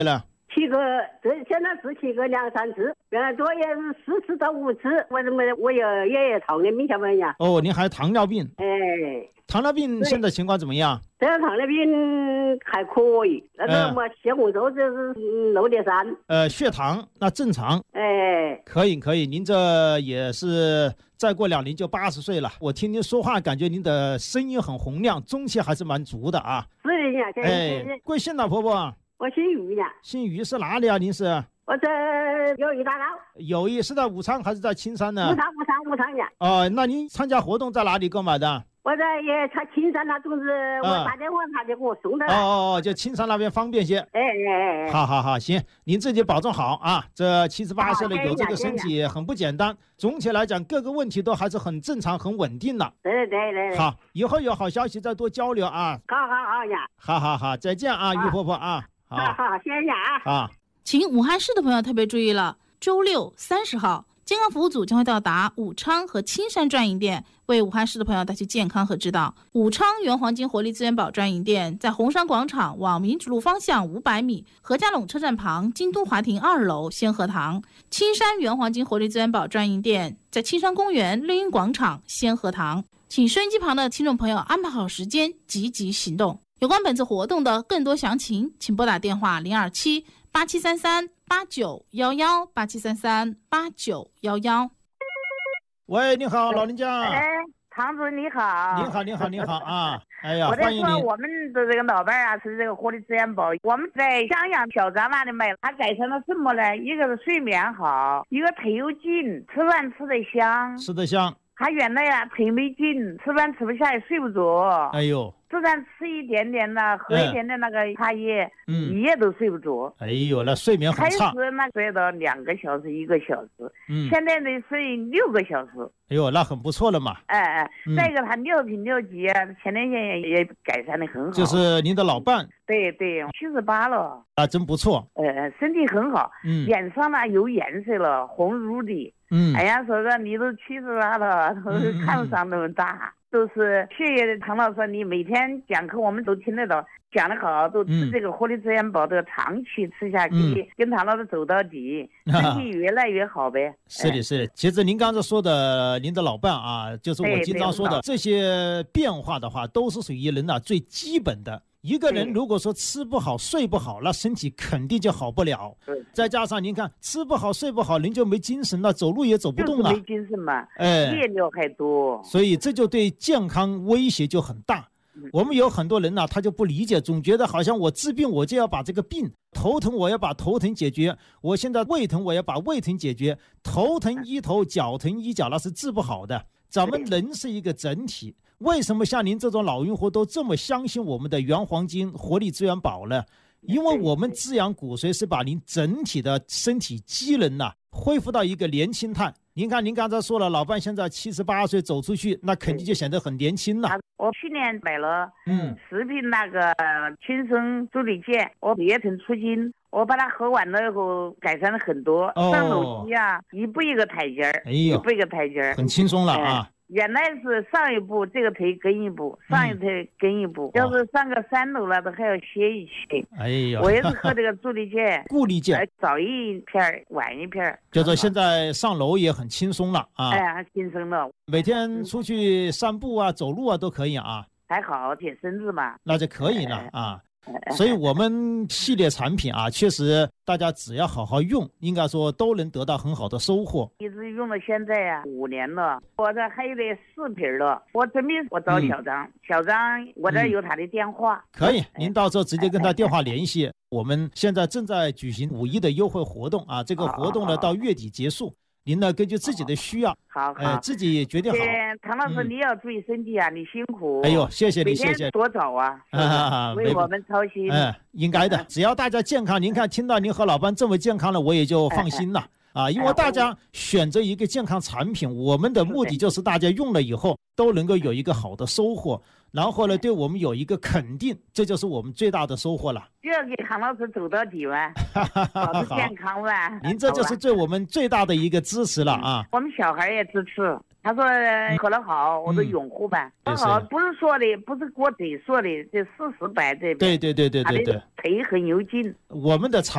了。 7个，这现在是7个2、3次，原来多也是4次到5次。我有也有糖尿病，晓得没呀？ 哦，您还糖尿病？ 哎， 糖尿病现在情况怎么样？ 这个糖尿病还可以，那个么血红素就是6.3。 血糖那正常。 哎， 可以，您这也是再过2年就80岁了。我听您说话，感觉您的声音很洪亮，中气还是蛮足的啊。 是的呀， 贵姓呢，婆婆？ 我姓于呀。 姓于是哪里啊？您是？ 我在友谊大道。 友谊是在武昌还是在青山呢？ 武昌呀。 哦，那您参加活动在哪里购买的？ 我在他青山那种子，我打电话他就给我送的。 哦，就青山那边方便些。好，行，您自己保重好啊。这78岁了，有这个身体很不简单。总体来讲，各个问题都还是很正常、很稳定的。 对。 好，以后有好消息再多交流啊。 好呀。 好，再见啊，于婆婆啊。 好，谢谢啊。 请武汉市的朋友特别注意了，周六30号。健康服务组将会到达武昌和青山专营店，为武汉市的朋友带去健康和指导。武昌原黄金活力资源宝专营店在红山广场往民主路方向500米，何家垄车站旁京东华庭2楼先河堂。青山原黄金活力资源宝专营店在青山公园绿荫广场先河堂。请收音机旁的听众朋友安排好时间，积极行动。有关本次活动的更多详情，请拨打电话027-8733-8911，8733-8911。 喂，你好，老人家。 唐主任你好。 你好啊！哎呀， 我在说欢迎您。 我们的这个老伴啊，是这个活力资源宝，我们在襄阳小张那里买，他改成了什么呢？一个是睡眠好，一个腿又紧，吃饭吃得香。 吃得香。 他原来呀腿没劲，吃饭吃不下也睡不着。 哎呦。 就算吃一点点的，喝一点点那个茶叶，一夜都睡不着。 哎呦，那睡眠很差。 开始那睡到2个小时、1个小时，现在得睡6个小时。 哎呦，那很不错了嘛。 再一个他尿频尿急啊，前列腺也改善的很好。 就是您的老伴。 对，78了。 啊，真不错。 身体很好。脸上呢有颜色了，红如的。哎呀，说个你都78了，看不上那么大。都是谢谢唐老师，你每天讲课我们都听得到，讲得好，都吃这个活力资源宝，都长期吃下去，跟唐老师走到底，身体越来越好呗。 是的。其实您刚才说的，您的老伴啊，就是我经常说的这些变化的话，都是属于人最基本的。一个人如果说吃不好睡不好，那身体肯定就好不了。再加上您看吃不好睡不好，人就没精神了，走路也走不动了， 就是没精神嘛。夜尿还多， 所以这就对健康威胁就很大。我们有很多人他就不理解，总觉得好像我治病我就要把这个病，头疼我要把头疼解决，我现在胃疼我要把胃疼解决，头疼医头，脚疼医脚，那是治不好的。咱们人是一个整体，为什么像您这种老用户都这么相信我们的原黄金活力资源宝呢？因为我们滋养骨髓是把您整体的身体机能恢复到一个年轻态。您看您刚才说了，老伴现在78岁走出去，那肯定就显得很年轻了。 我去年买了10瓶那个轻松助理健，我也曾出金，我把它喝完了以后改善了很多。上楼梯一步一个台阶儿，一步一个台阶儿， 很轻松了啊。 原来是上一步这个腿跟一步，上一腿跟一步，要是上个3楼了都还要歇一歇。 哎呀， 我也是喝这个助力健， 固力健， 早一片晚一片， 就是现在上楼也很轻松了啊。 轻松了， 每天出去散步走路都可以啊。 还好铁身子嘛， 那就可以了啊。所以我们系列产品确实大家只要好好用，应该说都能得到很好的收获。 一直用到现在5年了，我这还有点4瓶了。我准备我找小张，小张我这有他的电话， 可以，您到时候直接跟他电话联系。我们现在正在举行5·1的优惠活动这个活动呢到月底结束。您呢根据自己的需要， 好， 自己决定好。 唐老师，你要注意身体你辛苦。 哎呦，谢谢你，谢谢。 每天多早为我们操心。 应该的，只要大家健康，您看听到您和老伴这么健康了，我也就放心了。因为大家选择一个健康产品，我们的目的就是大家用了以后都能够有一个好的收获，然后呢对我们有一个肯定，这就是我们最大的收获了。 就要给唐老师走到底吧，保持健康吧。 您这就是对我们最大的一个支持了我们小孩也支持，他说喝得好，我都拥护吧。好，不是说的，不是我嘴说的，这事实摆这边。 对， 腿很有劲。 我们的